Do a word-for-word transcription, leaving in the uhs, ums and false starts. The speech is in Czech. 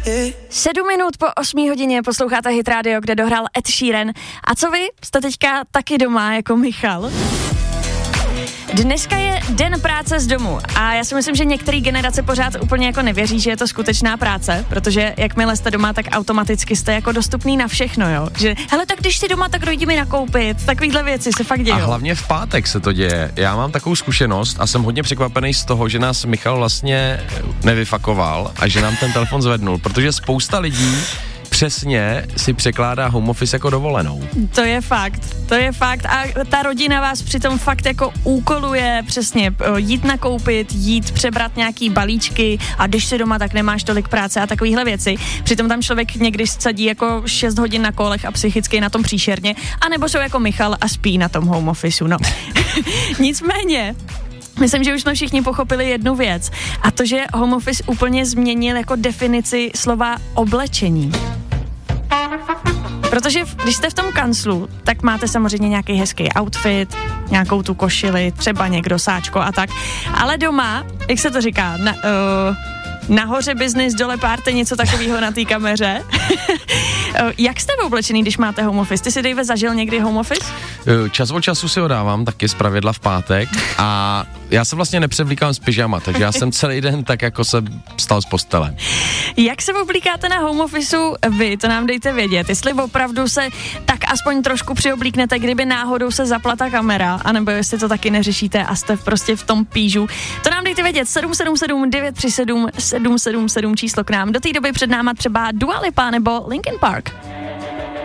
Sedm minut po osmé hodině posloucháte Hit Radio, kde dohrál Ed Sheeran. A co vy? Jste teďka taky doma jako Michal? Dneska je den práce z domu a já si myslím, že některé generace pořád úplně jako nevěří, že je to skutečná práce, protože jakmile jste doma, tak automaticky jste jako dostupný na všechno, jo. Že hele, tak když jsi doma, tak dojdi mi nakoupit, takovýhle věci se fakt dějou. A hlavně v pátek se to děje. Já mám takovou zkušenost a jsem hodně překvapený z toho, že nás Michal vlastně nevyfakoval a že nám ten telefon zvednul, protože spousta lidí přesně si překládá home office jako dovolenou. To je fakt, to je fakt a ta rodina vás přitom fakt jako úkoluje přesně jít nakoupit, jít přebrat nějaký balíčky a když jsi doma, tak nemáš tolik práce a takovýhle věci. Přitom tam člověk někdy sadí jako šest hodin na kolech a psychicky na tom příšerně, anebo jsou jako Michal a spí na tom home officeu, no. Nicméně myslím, že už jsme všichni pochopili jednu věc a to, že home office úplně změnil jako definici slova oblečení. Protože když jste v tom kanclu, tak máte samozřejmě nějaký hezký outfit, nějakou tu košili, třeba někdo sáčko a tak. Ale doma, jak se to říká, na, uh, nahoře business, dole party, něco takového na té kameře. Jak jste oblečený, když máte home office? Ty si, Dave, zažil někdy home office? Čas od času si ho dávám, taky zpravidla v pátek a já se vlastně nepřevlíkám z pyžama, takže já jsem celý den tak jako se vstal z postele. Jak se oblíkáte na home officeu vy, to nám dejte vědět, jestli opravdu se tak aspoň trošku přioblíknete, kdyby náhodou se zapla ta kamera, anebo jestli to taky neřešíte a jste prostě v tom pížu. To nám dejte vědět, sedm sedm sedm devět tři sedm sedm sedm sedm číslo k nám. Do té doby před náma třeba Dua Lipa nebo Linkin Park.